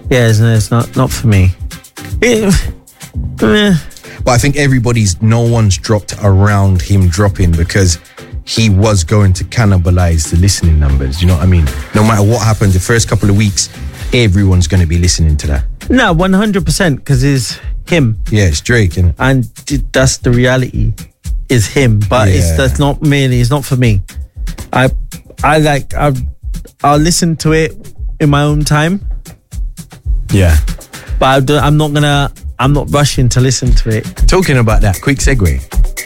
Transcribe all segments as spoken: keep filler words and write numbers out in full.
Yeah, it's, it's not not for me. It, eh. But I think everybody's, no one's dropped around him dropping because he was going to cannibalize the listening numbers. You know what I mean? No matter what happens the first couple of weeks, everyone's going to be listening to that. No, one hundred percent, because it's him. Yeah, it's Drake, innit? And that's the reality, is him. But Yeah. it's that's not really, it's not for me. I I like, I, I'll listen to it in my own time. Yeah. But I don't, I'm not gonna, I'm not rushing to listen to it. Talking about that, quick segue.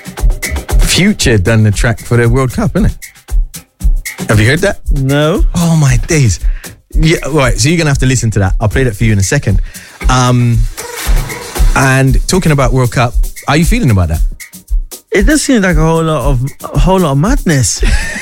Future done the track for the World Cup, innit? Have you heard that? No? Oh my days. Yeah, right, so you're going to have to listen to that. I'll play that for you in a second. Um, and talking about World Cup, how are you feeling about that? It does seem like a whole lot of a whole lot of madness.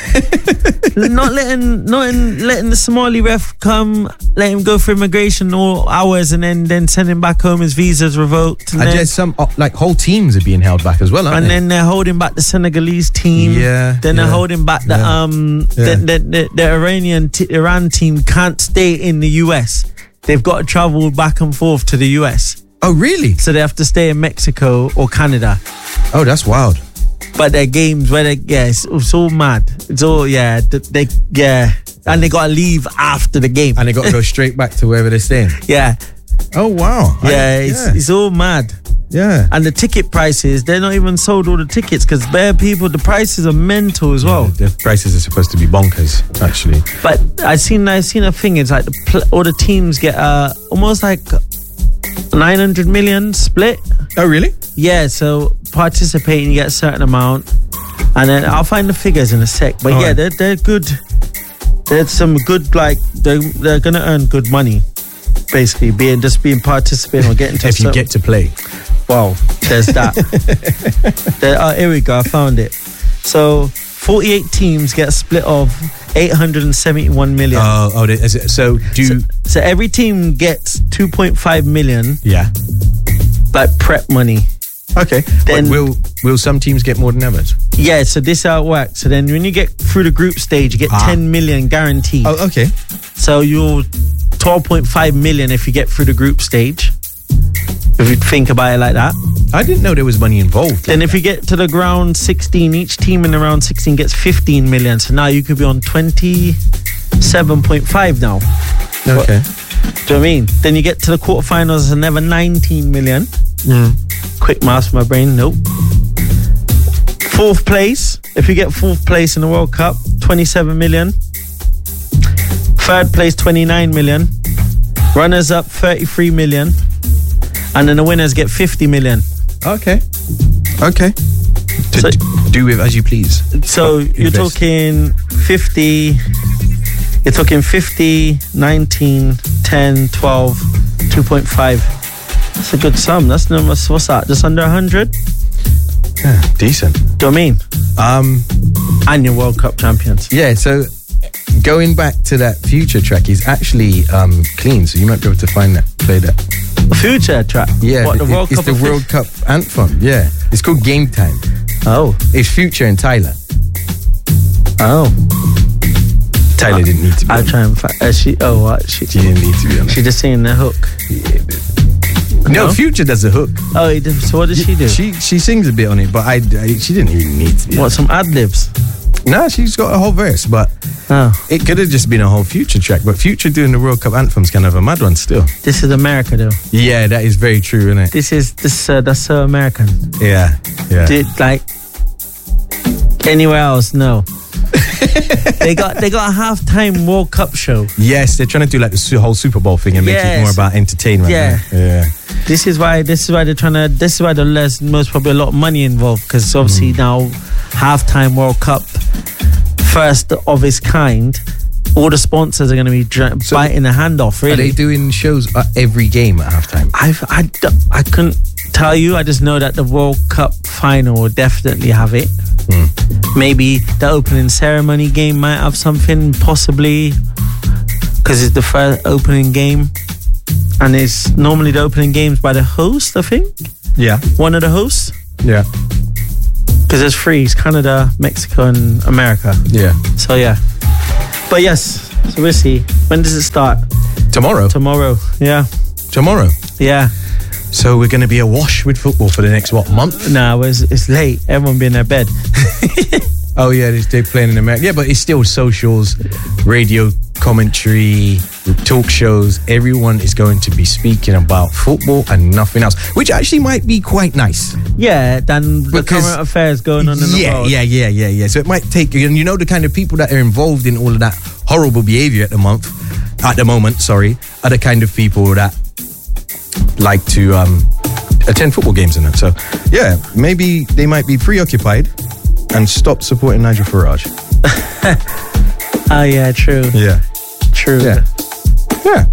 not letting, not in, letting the Somali ref come, let him go for immigration all hours, and then then send him back home. His visa's revoked. And I then, guess some uh, like whole teams are being held back as well, aren't and they? then they're holding back the Senegalese team. Yeah, Then yeah, they're holding back the yeah, um yeah. the, the, the, the Iranian t- Iran team can't stay in the U S. They've got to travel back and forth to the U S. Oh, really? So they have to stay in Mexico or Canada. Oh, that's wild. But their games where they, yeah, it's, it's all mad. It's all, yeah, th- they, yeah. And they got to leave after the game. And they got to go straight back to wherever they're staying. Yeah. Oh, wow. Yeah, I, it's, yeah. it's all mad. Yeah. And the ticket prices, they're not even sold all the tickets because bare people, the prices are mental as well. The prices are supposed to be bonkers, actually. But I seen, I seen a thing. It's like the pl- all the teams get uh, almost like nine hundred million split. Oh, really? Yeah, so participating, you get a certain amount, and then I'll find the figures in a sec. But All yeah, right. they're they're good. There's some good, like they're they're gonna earn good money, basically being just being participating or getting to. If you certain- get to play. Wow, there's that. there, oh, here we go. I found it. So forty-eight teams get a split of eight hundred seventy-one million. Oh, oh, they- is it- so do so, so every team gets two point five million, yeah. like prep money. Okay. Then- But will will some teams get more than others? Yeah, so this is how it works. So then when you get through the group stage, you get Ah. ten million guaranteed. Oh, okay. So you're twelve point five million if you get through the group stage. If you think about it like that. I didn't know there was money involved. Then if you get to the round sixteen, each team in the round sixteen gets fifteen million. So now you could be on twenty-seven point five now. Okay. Do you know what I mean? Then you get to the quarterfinals, another nineteen million. Mm. Quick maths for my brain, nope. Fourth place, if you get fourth place in the World Cup, twenty-seven million. Third place, twenty-nine million. Runners up, thirty-three million. And then the winners get fifty million. Okay. Okay. To So- d- do with as you please. So But you're invest. talking fifty, you're talking fifty, nineteen, ten, twelve, two point five. That's a good sum. That's no, what's what's that? Just under one hundred? Yeah, decent. Do you know what I mean? Um, And you're World Cup champions. yeah, so going back to that Future track is actually um, clean, so you might be able to find that, play that. A future track. Yeah, What, the it- World it's Cup the of World Cup anthem. Yeah, it's called Game Time. Oh. It's Future and Tyler. Oh. Tyler didn't need to be. I'll on it. try and find. Uh, she. Oh, what? She. She didn't need to be on it. She just singing the hook. No, No? Future does the hook. Oh, he did- so what does she do? She she sings a bit on it, but I, I she didn't even need to be. What, some ad libs? No, she's got a whole verse, but Oh, it could have just been a whole Future track. But Future doing the World Cup anthem's kind of a mad one still. this is America, though. Yeah, that is very true, isn't it? This is this. Uh, that's so American. Yeah, yeah. Did like anywhere else? No. they got they got a halftime World Cup show. Yes, they're trying to do like the su- whole Super Bowl thing and make it Yes. more about entertainment. Yeah. yeah. This is why this is why they're trying to. This is why there's most probably a lot of money involved because obviously Mm. now halftime World Cup, first of its kind. All the sponsors are going to be dr- So biting the hand off. Are Really, they doing shows at every game at halftime? I've, I, d- I couldn't tell you. I just know that the World Cup final will definitely have it. Mm. Maybe the opening ceremony game might have something, possibly, because it's the first opening game. And it's normally the opening games by the host, I think. Yeah, One of the hosts. yeah, Because there's three. It's Canada, Mexico, and America. yeah. So, yeah. But yes, so we'll see. When does it start? Tomorrow? Tomorrow, yeah. Tomorrow? Yeah. So we're going to be awash with football for the next, what, month? Nah, it's, it's late. Everyone be in their bed. Oh, yeah, they're playing in America. Yeah, but it's still socials, radio commentary, talk shows. Everyone is going to be speaking about football and nothing else, which actually might be quite nice. Yeah, than the Because- current affairs going on in the Yeah, world. yeah, yeah, yeah, yeah. So it might take, and you know, the kind of people that are involved in all of that horrible behavior at the month, at the moment, sorry, are the kind of people that like to um, attend football games and that. So, yeah, maybe they might be preoccupied and stop supporting Nigel Farage. Oh, yeah, true. Yeah. True. Yeah. Yeah.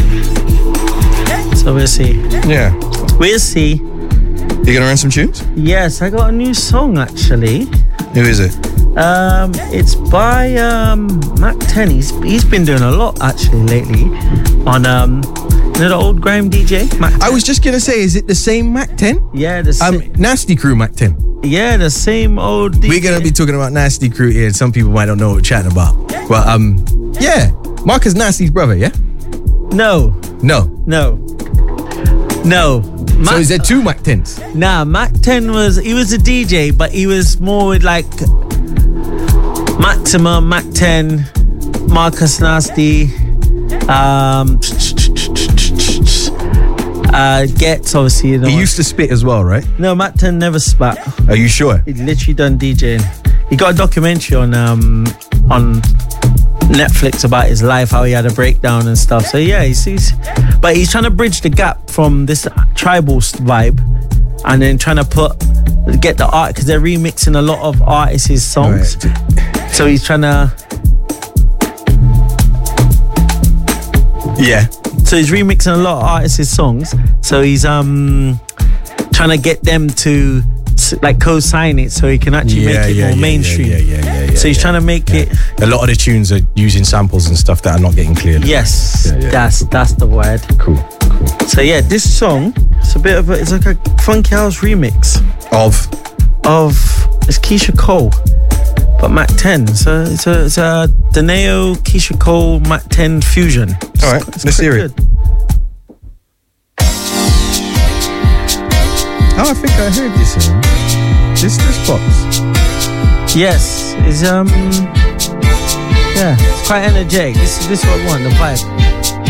So we'll see. Yeah. We'll see. You gonna run some tunes? Yes, I got a new song actually. Who is it? Um, it's by um Mac ten. He's he's been doing a lot actually lately on um you know the old grime D J Mac ten. I was just gonna say, is it the same Mac ten? yeah the Um, sa- Nasty Crew Mac ten. yeah the same old D J. We're gonna be talking about Nasty Crew here, and some people might not know what we're chatting about. But um, yeah, Marcus Nasty's brother, yeah? no No. no no. So Mac- is there two Mac tens? Nah, Mac ten was he was a D J, but he was more with like Maximum, Mac ten, Marcus Nasty, um, uh, Gets obviously. You know He what- used to spit as well, right? no, Mac ten never spat. Are you sure? He literally done DJing. He got a documentary on um on Netflix about his life, how he had a breakdown and stuff. So yeah, he's, he's but he's trying to bridge the gap from this tribal vibe and then trying to put get the art because they're remixing a lot of artists' songs. Right. So he's trying to Yeah. so he's remixing a lot of artists' songs. So he's um trying to get them to like co-sign it so he can actually Yeah, make it yeah, more yeah, mainstream. yeah, yeah, yeah, yeah, so he's yeah, trying to make yeah. it. A lot of the tunes are using samples and stuff that are not getting cleared. Yes, Yeah, yeah. that's that's the word. Cool. Cool. So yeah, this song, it's a bit of a, it's like a funky house remix Of of it's Keisha Cole, but Mac ten. So it's a it's a Deneo Keisha Cole Mac ten fusion. It's- All right, it's let's quite hear it. good. Oh, I think I heard this one. This this box. Yes, it's um yeah, it's quite energetic. This is this is what I want, the vibe.